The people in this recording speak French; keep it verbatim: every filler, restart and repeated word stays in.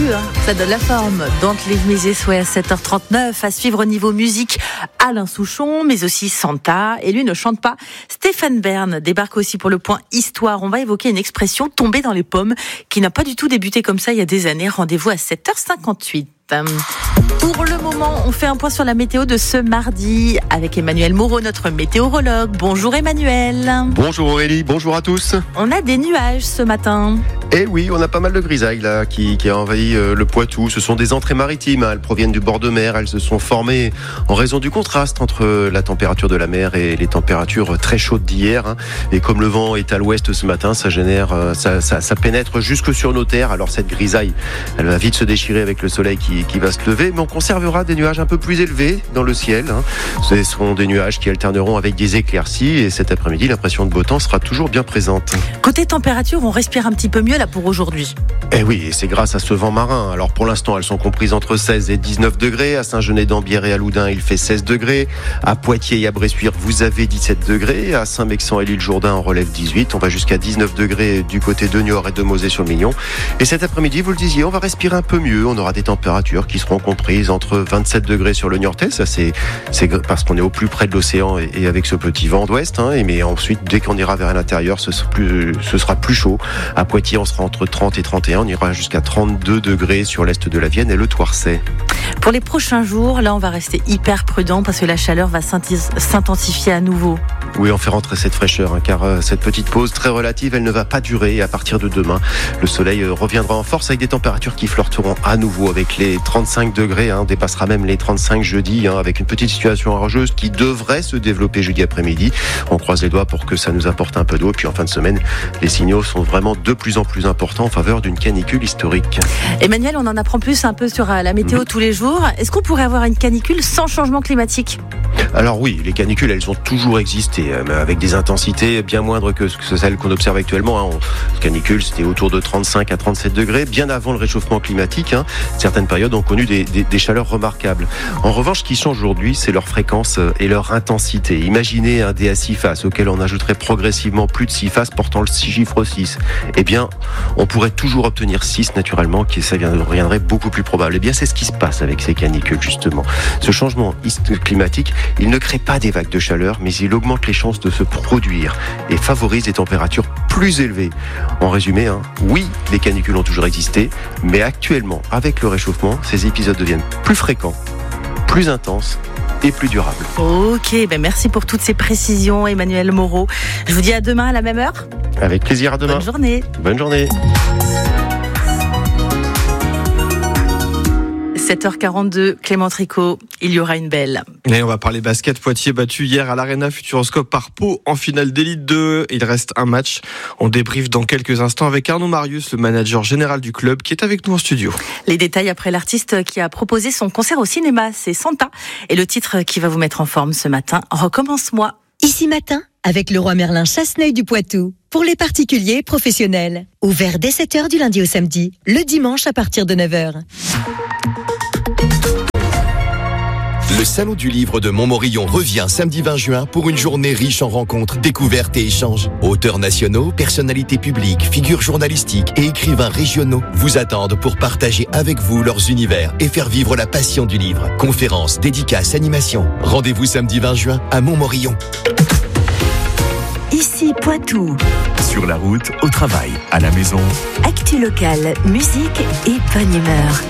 vu, hein, ça donne la forme. Don't Leave Me This Way à sept heures trente-neuf. À suivre au niveau musique, Alain Souchon, mais aussi Santa. Et lui ne chante pas. Stéphane Bern débarque aussi pour le point Histoire. On va évoquer une expression tombée dans les pommes qui n'a pas du tout débuté comme ça il y a des années. Rendez-vous à sept heures cinquante-huit. Pour le moment, on fait un point sur la météo de ce mardi avec Emmanuel Moreau, notre météorologue. Bonjour Emmanuel. Bonjour Aurélie, bonjour à tous. On a des nuages ce matin. Eh oui, on a pas mal de grisailles là qui, qui a envahi euh, le Poitou. Ce sont des entrées maritimes, hein. Elles proviennent du bord de mer. Elles se sont formées en raison du contraste entre la température de la mer et les températures très chaudes d'hier. Hein. Et comme le vent est à l'ouest ce matin, ça génère, euh, ça, ça, ça pénètre jusque sur nos terres. Alors cette grisaille, elle va vite se déchirer avec le soleil qui, qui va se lever. Mais on conservera des nuages un peu plus élevés dans le ciel. Hein. Ce seront des nuages qui alterneront avec des éclaircies. Et cet après-midi, l'impression de beau temps sera toujours bien présente. Côté température, on respire un petit peu mieux là pour aujourd'hui. Eh oui, et c'est grâce à ce vent marin. Alors pour l'instant, elles sont comprises entre seize et dix-neuf degrés. À Saint-Genès-d'Ambière et à Loudun, il fait seize degrés. À Poitiers et à Bressuire, vous avez dix-sept degrés. À Saint-Mexant et l'île Jourdain, on relève dix-huit. On va jusqu'à dix-neuf degrés du côté de Niort et de Mosée-sur-le-Mignon. Et cet après-midi, vous le disiez, on va respirer un peu mieux. On aura des températures qui seront comprises entre vingt-sept degrés sur le Niortais. Ça, c'est, c'est parce qu'on est au plus près de l'océan et, et avec ce petit vent d'ouest. Hein. Et mais ensuite, dès qu'on ira vers l'intérieur, ce sera plus, ce sera plus chaud. À Poitiers, on sera entre trente et trente et un. On ira jusqu'à trente-deux degrés sur l'est de la Vienne et le Thouarset. Pour les prochains jours, là, on va rester hyper prudent parce que la chaleur va s'intensifier à nouveau. Oui, on fait rentrer cette fraîcheur, hein, car euh, cette petite pause très relative, elle ne va pas durer. Et à partir de demain, le soleil euh, reviendra en force avec des températures qui flirteront à nouveau avec les trente-cinq degrés. Hein, on dépassera même les trente-cinq jeudi, hein, avec une petite situation orageuse qui devrait se développer jeudi après-midi. On croise les doigts pour que ça nous apporte un peu d'eau. Puis en fin de semaine, les signaux sont vraiment de plus en plus importants en faveur d'une canicule historique. Emmanuel, on en apprend plus un peu sur la météo mmh. tous les jours. Est-ce qu'on pourrait avoir une canicule sans changement climatique ? Alors oui, les canicules, elles ont toujours existé, euh, avec des intensités bien moindres que, que celles qu'on observe actuellement. Hein. On, canicule, c'était autour de trente-cinq à trente-sept degrés, bien avant le réchauffement climatique. Hein. Certaines périodes ont connu des, des, des chaleurs remarquables. En revanche, ce qui change aujourd'hui, c'est leur fréquence et leur intensité. Imaginez un dé à six faces, auquel on ajouterait progressivement plus de six faces portant le chiffre six. Eh bien, on pourrait toujours obtenir six naturellement, qui ça deviendrait beaucoup plus probable. Eh bien, c'est ce qui se passe avec ces canicules, justement. Ce changement climatique, il ne crée pas des vagues de chaleur, mais il augmente les chances de se produire et favorise des températures plus élevées. En résumé, hein, oui, les canicules ont toujours existé, mais actuellement, avec le réchauffement, ces épisodes deviennent plus fréquents, plus intenses et plus durables. Ok, ben merci pour toutes ces précisions, Emmanuel Moreau. Je vous dis à demain à la même heure. Avec plaisir, à demain. Bonne journée. Bonne journée. sept heures quarante-deux, Clément Tricot, il y aura une belle. Et on va parler basket. Poitiers battu hier à l'Arena Futuroscope par Pau en finale d'élite deux. Il reste un match. On débriefe dans quelques instants avec Arnaud Marius, le manager général du club, qui est avec nous en studio. Les détails après l'artiste qui a proposé son concert au cinéma, c'est Santa. Et le titre qui va vous mettre en forme ce matin, Recommence-moi. Ici Matin, avec Leroy Merlin Chasseneuil du Poitou. Pour les particuliers et professionnels. Ouvert dès sept heures du lundi au samedi. Le dimanche à partir de neuf heures. Le Salon du Livre de Montmorillon revient samedi vingt juin pour une journée riche en rencontres, découvertes et échanges. Auteurs nationaux, personnalités publiques, figures journalistiques et écrivains régionaux vous attendent pour partager avec vous leurs univers et faire vivre la passion du livre. Conférences, dédicaces, animations. Rendez-vous samedi vingt juin à Montmorillon. Ici Poitou. Sur la route, au travail, à la maison. Actu locale, musique et bonne humeur.